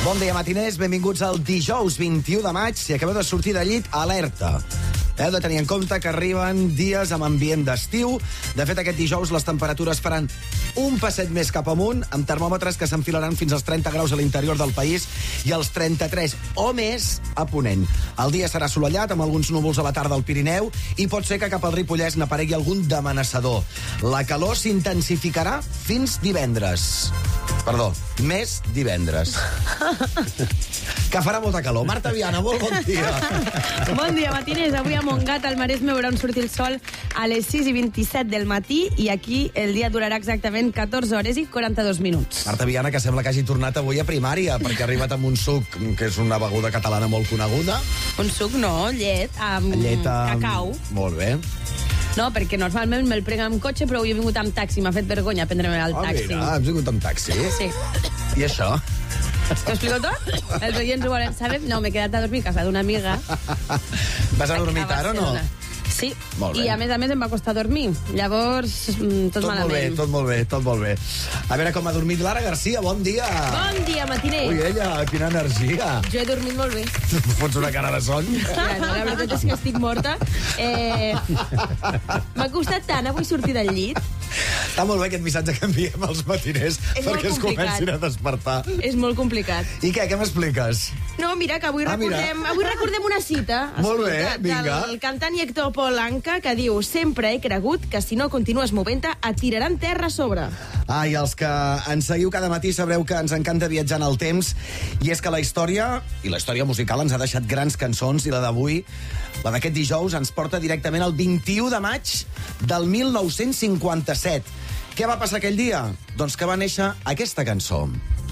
Bon dia, matiners. Benvinguts al dijous 21 de maig. Si acabeu de sortir de llit, alerta. Heu de tenir en compte que arriben dies amb ambient d'estiu. De fet, aquest dijous les temperatures faran un passet més cap amunt, amb termòmetres que s'enfilaran fins als 30 graus a l'interior del país i als 33 o més a Ponent. El dia serà assolellat, amb alguns núvols a la tarda al Pirineu, i pot ser que cap al Ripollès n'aparegui algun d'amenaçador. La calor s'intensificarà fins divendres. Perdó, més divendres. Que farà molta calor. Marta Viana, molt bon dia. Bon dia, matiners. Avui a Montgat, al Maresme, veurà sortir el sol a les 6:27 del matí i aquí el dia durarà exactament 14 hores i 42 minuts. Marta Viana, que sembla que hagi tornat avui a primària, perquè ha arribat amb un suc, que és una beguda catalana molt coneguda. Un suc, no, llet amb cacau. Molt bé. No, perquè normalment me'l prenc amb cotxe, però avui he vingut amb taxi. M'ha fet vergonya prendre-me el taxi. Mira, has vingut amb taxi? Sí. I això? T'ho explico tot? Els oients ho volen saber? No, m'he quedat a dormir a casa d'una amiga. Vas a dormir tard o no? Sí, molt bé. I a més em va costar dormir. Llavors, tot malament. Tot molt bé. A veure com ha dormit Lara Garcia, bon dia. Bon dia, matiner. Ui, ella, quina energia. Jo he dormit molt bé. Fots una cara de son. Ja, no, la veritat és que estic morta. M'ha costat tant avui sortir del llit. Està molt bé aquest missatge que enviem als matiners perquè es comencin a despertar. És molt complicat. I què m'expliques? No, mira, que avui recordem una cita. Molt bé, vinga. Del cantant i actor Paul Anka, que diu: sempre he cregut que si no continues movent-te et tiraran terra a sobre. I els que ens seguiu cada matí sabreu que ens encanta viatjar en el temps, i és que la història musical ens ha deixat grans cançons, i la d'avui, la d'aquest dijous, ens porta directament al 21 de maig del 1957. Què va passar aquell dia? Doncs que va néixer aquesta cançó.